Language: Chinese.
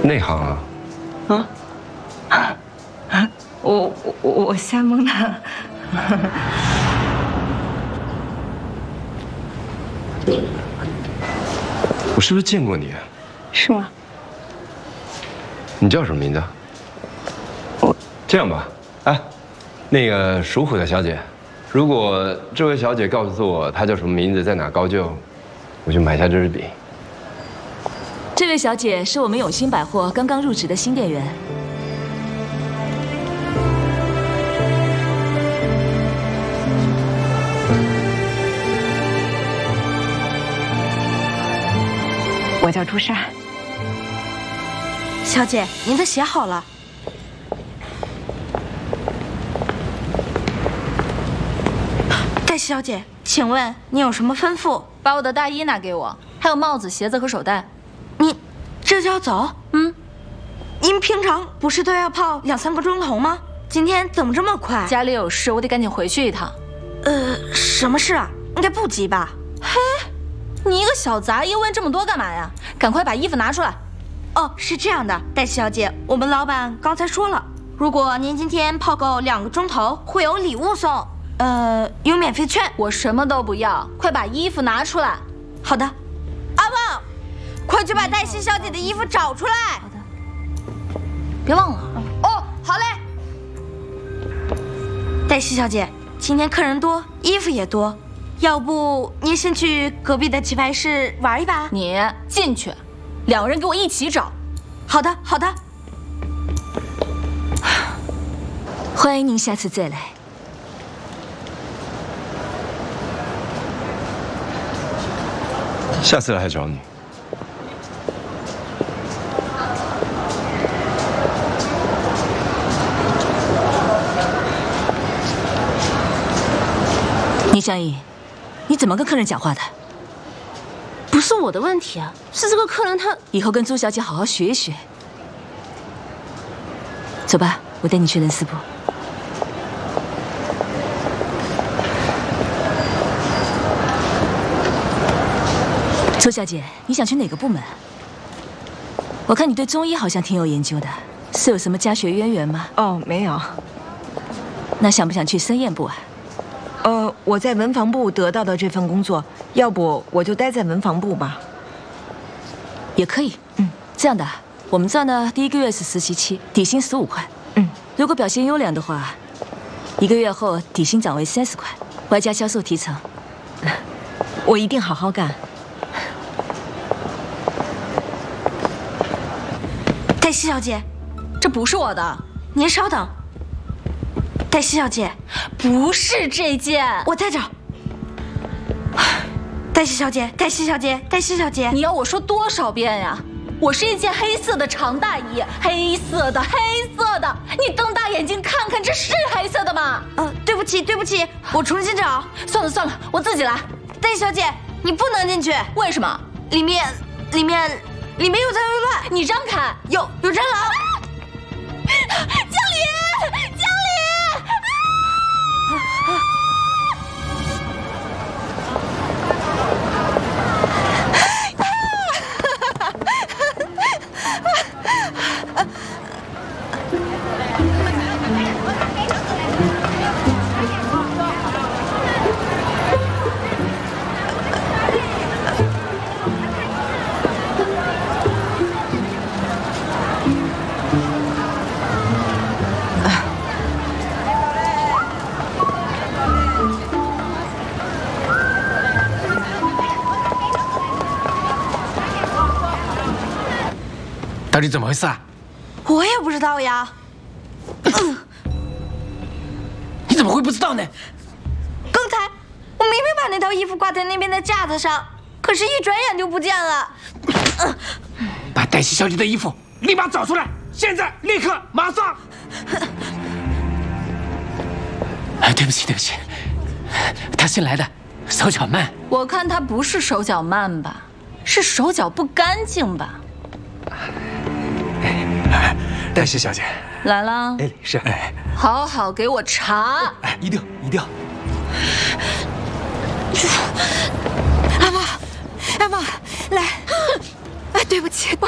内行啊。 我瞎蒙的。 我是不是见过你？ 是吗？ 你叫什么名字？这样吧，哎，那个属虎的小姐，如果这位小姐告诉我她叫什么名字，在哪高就，我就买下这支笔。 这位小姐是我们永兴百货刚刚入职的新店员。 我叫朱砂。 小姐，您的鞋好了。黛西小姐，请问您有什么吩咐？ 把我的大衣拿给我，还有帽子、鞋子和手袋。 你这就要走？您平常不是都要泡2、3个钟头吗？今天怎么这么快？ 家里有事，我得赶紧回去一趟。 什么事啊？应该不急吧？ 嘿，你一个小杂役问这么多干嘛呀？赶快把衣服拿出来。 哦，是这样的，黛西小姐，我们老板刚才说了，如果您今天泡够2个钟头，会有礼物送，有免费券。 我什么都不要，快把衣服拿出来。 好的，阿旺，快去把黛西小姐的衣服找出来。 好的，别忘了。哦，好嘞。 黛西小姐，今天客人多，衣服也多，要不您先去隔壁的棋牌室玩一把？ 你进去，2个人给我一起找。 好的，好的。 欢迎您下次再来。 下次来还找你。 倪香怡，你怎么跟客人讲话的？ 不是我的问题啊，是这个客人他以后跟朱小姐好好学一学。走吧，我带你去人事部。朱小姐，你想去哪个部门？我看你对中医好像挺有研究的，是有什么家学渊源吗？ 哦，没有。 那想不想去生验部啊？ 我在文房部得到的这份工作，要不我就待在文房部吧。 也可以。这样的，我们这儿呢，第1个月是实习期，底薪15块。如果表现优良的话，1个月后底薪涨为30块，外加销售提成。 我一定好好干。 黛西小姐， 这不是我的。 您稍等。黛西小姐， 不是这件， 我在这儿。黛西小姐，黛西小姐，黛西小姐， 你要我说多少遍呀？我是一件黑色的长大衣，黑色的，黑色的。你瞪大眼睛看看，这是黑色的吗？ 对不起，对不起，我重新找。 算了算了，我自己来。 黛西小姐，你不能进去。 为什么？ 里面有杂碎乱。 你让开！ 有蟑螂！ 经理，经理！ 到底怎么回事啊？ 我也不知道呀。 你怎么会不知道呢？ 刚才我明明把那套衣服挂在那边的架子上，可是一转眼就不见了。 把黛西小姐的衣服立马找出来，现在，立刻，马上！对不起，对不起，他新来的，手脚慢。 我看他不是手脚慢吧，是手脚不干净吧？ 黛西小姐来了。 是。 好好给我查。 一定一定。 阿妈，来，对不起。